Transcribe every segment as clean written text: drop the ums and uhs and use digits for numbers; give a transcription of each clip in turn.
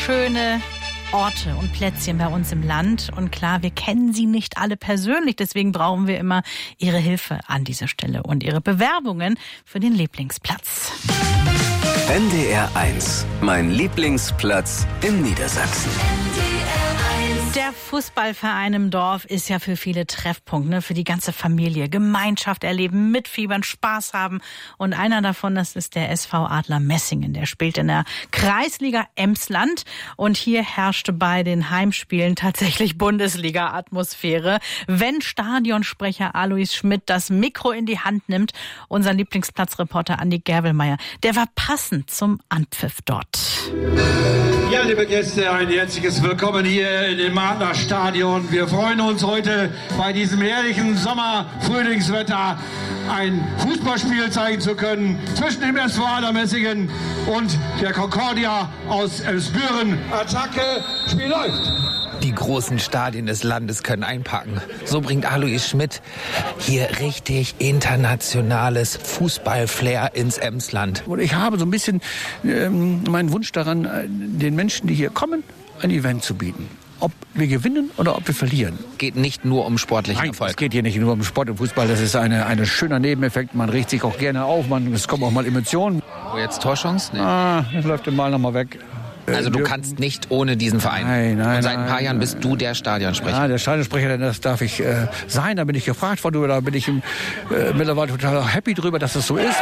wunderschöne Orte und Plätzchen bei uns im Land. Und klar, wir kennen sie nicht alle persönlich. Deswegen brauchen wir immer Ihre Hilfe an dieser Stelle und Ihre Bewerbungen für den Lieblingsplatz. NDR 1, mein Lieblingsplatz in Niedersachsen. Der Fußballverein im Dorf ist ja für viele Treffpunkt, ne? Für die ganze Familie. Gemeinschaft erleben, mitfiebern, Spaß haben. Und einer davon, das ist der SV Adler Messingen. Der spielt in der Kreisliga Emsland. Und hier herrschte bei den Heimspielen tatsächlich Bundesliga-Atmosphäre. Wenn Stadionsprecher Alois Schmidt das Mikro in die Hand nimmt, unser Lieblingsplatzreporter Andi Gerwelmeier, der war passend zum Anpfiff dort. Ja, liebe Gäste, ein herzliches Willkommen hier in dem Adler Stadion. Wir freuen uns heute bei diesem herrlichen Sommer-Frühlingswetter ein Fußballspiel zeigen zu können zwischen dem SV Adler Messingen und der Concordia aus Elfsbüren. Attacke, Spiel läuft. Die großen Stadien des Landes können einpacken. So bringt Alois Schmidt hier richtig internationales Fußball-Flair ins Emsland. Und ich habe so ein bisschen meinen Wunsch daran, den Menschen, die hier kommen, ein Event zu bieten. Ob wir gewinnen oder ob wir verlieren. Geht nicht nur um sportlichen Erfolg. Es geht hier nicht nur um Sport und Fußball. Das ist ein schöner Nebeneffekt. Man regt sich auch gerne auf. Es kommen auch mal Emotionen. Oh, jetzt Torchance? Nee. Das läuft den Ball noch mal weg. Also du kannst nicht ohne diesen Verein. Nein, und seit ein paar Jahren bist du der Stadionsprecher. Ja, der Stadionsprecher, das darf ich sein. Da bin ich gefragt worden. Da bin ich mittlerweile total happy drüber, dass das so ist.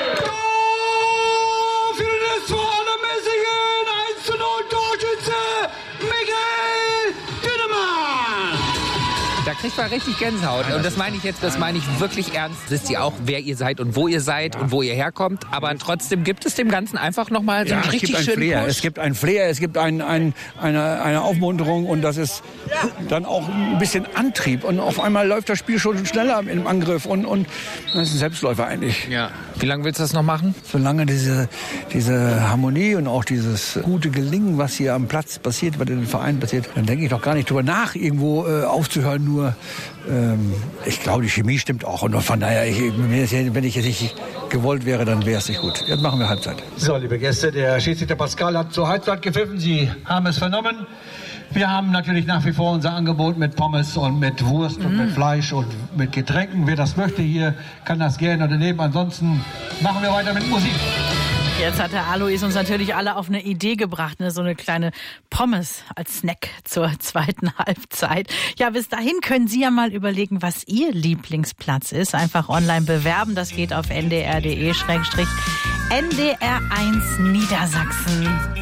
Da kriegt man richtig Gänsehaut. Und das meine ich jetzt, das meine ich wirklich ernst. Wisst ihr auch, wer ihr seid und wo ihr seid und wo ihr herkommt. Aber trotzdem gibt es dem Ganzen einfach nochmal so einen richtig schönen Push. Es gibt einen Flair, es gibt eine Aufmunterung und das ist dann auch ein bisschen Antrieb. Und auf einmal läuft das Spiel schon schneller im Angriff und das ist ein Selbstläufer eigentlich. Ja. Wie lange willst du das noch machen? Solange diese Harmonie und auch dieses gute Gelingen, was hier am Platz passiert, was in den Vereinen passiert, dann denke ich doch gar nicht drüber nach, irgendwo aufzuhören. Nur ich glaube, die Chemie stimmt auch. Und von daher, wenn ich jetzt nicht gewollt wäre, dann wäre es nicht gut. Jetzt machen wir Halbzeit. So, liebe Gäste, der Schiedsrichter Pascal hat zur Halbzeit gepfiffen. Sie haben es vernommen. Wir haben natürlich nach wie vor unser Angebot mit Pommes und mit Wurst und mit Fleisch und mit Getränken. Wer das möchte hier, kann das gerne unternehmen. Ansonsten machen wir weiter mit Musik. Jetzt hat der Alois uns natürlich alle auf eine Idee gebracht, ne? So eine kleine Pommes als Snack zur zweiten Halbzeit. Ja, bis dahin können Sie ja mal überlegen, was Ihr Lieblingsplatz ist. Einfach online bewerben. Das geht auf ndr.de/ndr1 Niedersachsen.